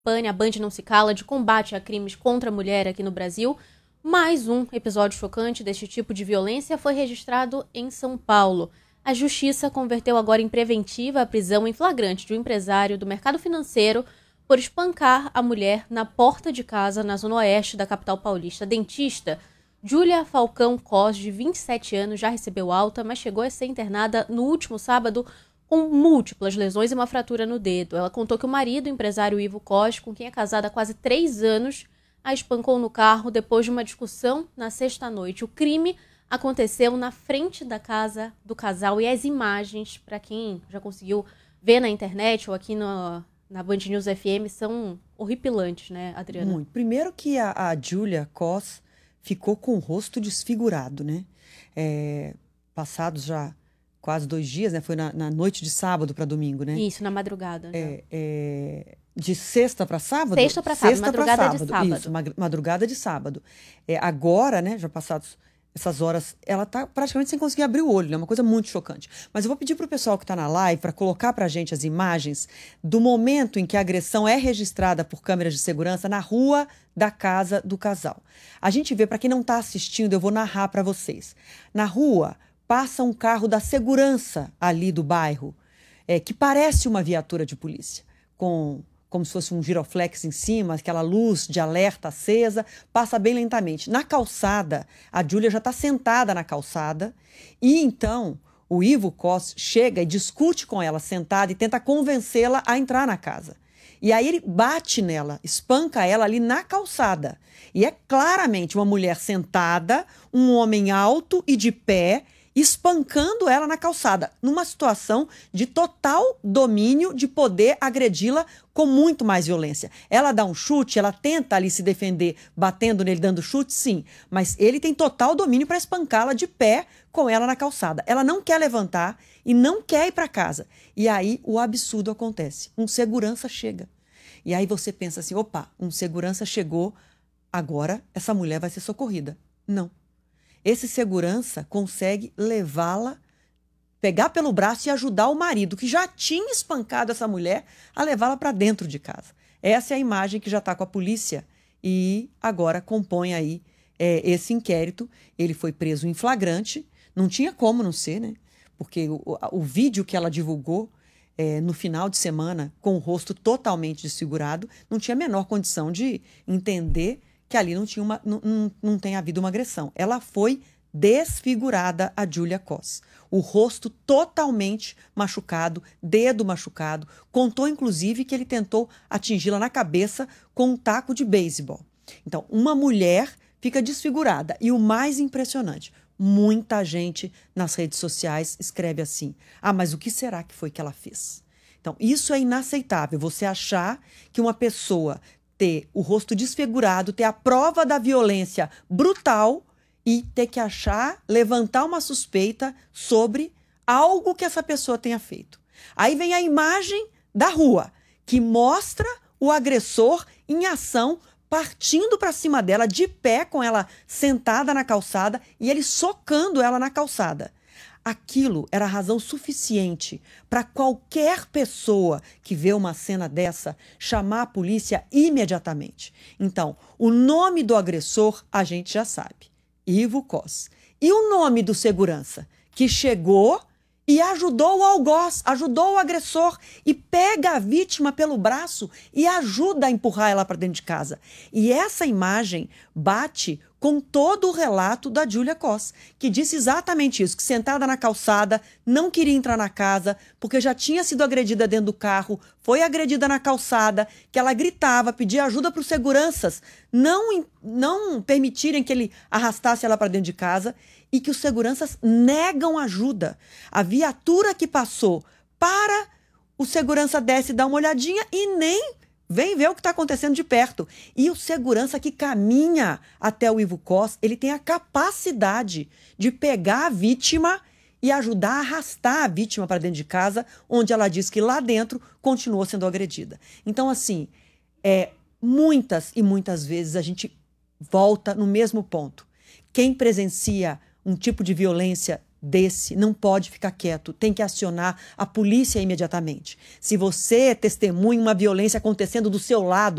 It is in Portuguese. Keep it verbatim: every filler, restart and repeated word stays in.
campanha A Band Não Se Cala de combate a crimes contra a mulher aqui no Brasil. Mais um episódio chocante deste tipo de violência foi registrado em São Paulo. A Justiça converteu agora em preventiva a prisão em flagrante de um empresário do mercado financeiro por espancar a mulher na porta de casa na zona oeste da capital paulista. A dentista Júlia Falcão Cos, de vinte e sete anos, já recebeu alta, mas chegou a ser internada no último sábado com múltiplas lesões e uma fratura no dedo. Ela contou que o marido, o empresário Ivo Cos, com quem é casada há quase três anos, a espancou no carro depois de uma discussão na sexta-noite. O crime aconteceu na frente da casa do casal e as imagens, para quem já conseguiu ver na internet ou aqui no, na Band News F M, são horripilantes, né, Adriana? Muito. Primeiro que a, a Júlia Cos ficou com o rosto desfigurado, né? É, passados já quase dois dias, né? Foi na, na noite de sábado para domingo, né? Isso, na madrugada. É, é, de sexta para sábado? Sexta para sábado, sexta madrugada sábado. de sábado. Isso, madrugada de sábado. É, agora, né? Já passados essas horas, ela tá praticamente sem conseguir abrir o olho, né? Uma coisa muito chocante. Mas eu vou pedir pro pessoal que tá na live para colocar pra gente as imagens do momento em que a agressão é registrada por câmeras de segurança na rua da casa do casal. A gente vê, para quem não tá assistindo, eu vou narrar para vocês. Na rua passa um carro da segurança ali do bairro, é, que parece uma viatura de polícia, com como se fosse um giroflex em cima, aquela luz de alerta acesa, passa bem lentamente. Na calçada, a Júlia já está sentada na calçada, e então o Ivo Cos chega e discute com ela sentada e tenta convencê-la a entrar na casa. E aí ele bate nela, espanca ela ali na calçada. E é claramente uma mulher sentada, um homem alto e de pé, espancando ela na calçada, numa situação de total domínio, de poder agredi-la com muito mais violência. Ela dá um chute, ela tenta ali se defender, batendo nele, dando chute, sim, mas ele tem total domínio para espancá-la de pé com ela na calçada. Ela não quer levantar e não quer ir para casa. E aí o absurdo acontece. Um segurança chega. E aí você pensa assim, opa, um segurança chegou, agora essa mulher vai ser socorrida. Não. Esse segurança consegue levá-la, pegar pelo braço e ajudar o marido, que já tinha espancado essa mulher, a levá-la para dentro de casa. Essa é a imagem que já está com a polícia e agora compõe aí é, esse inquérito. Ele foi preso em flagrante, não tinha como não ser, né? Porque o, o vídeo que ela divulgou é, no final de semana, com o rosto totalmente desfigurado, não tinha a menor condição de entender que ali não, tinha uma, não, não, não tem havido uma agressão. Ela foi desfigurada, a Júlia Cos. O rosto totalmente machucado, dedo machucado. Contou, inclusive, que ele tentou atingi-la na cabeça com um taco de beisebol. Então, uma mulher fica desfigurada. E o mais impressionante, muita gente nas redes sociais escreve assim, ah, mas o que será que foi que ela fez? Então, isso é inaceitável, você achar que uma pessoa ter o rosto desfigurado, ter a prova da violência brutal e ter que achar, levantar uma suspeita sobre algo que essa pessoa tenha feito. Aí vem a imagem da rua, que mostra o agressor em ação, partindo para cima dela, de pé, com ela sentada na calçada e ele socando ela na calçada. Aquilo era razão suficiente para qualquer pessoa que vê uma cena dessa chamar a polícia imediatamente. Então, o nome do agressor a gente já sabe, Ivo Cos. E o nome do segurança, que chegou e ajudou o algoz, ajudou o agressor e pega a vítima pelo braço e ajuda a empurrar ela para dentro de casa. E essa imagem bate com todo o relato da Júlia Cos, que disse exatamente isso, que sentada na calçada, não queria entrar na casa, porque já tinha sido agredida dentro do carro, foi agredida na calçada, que ela gritava, pedia ajuda para os seguranças não, não permitirem que ele arrastasse ela para dentro de casa, e que os seguranças negam ajuda. A viatura que passou para, o segurança desce e dá uma olhadinha e nem vem ver o que está acontecendo de perto. E o segurança que caminha até o Ivo Cos, ele tem a capacidade de pegar a vítima e ajudar a arrastar a vítima para dentro de casa, onde ela diz que lá dentro continuou sendo agredida. Então, assim, é, muitas e muitas vezes a gente volta no mesmo ponto. Quem presencia um tipo de violência desse não pode ficar quieto, tem que acionar a polícia imediatamente. Se você testemunha uma violência acontecendo do seu lado,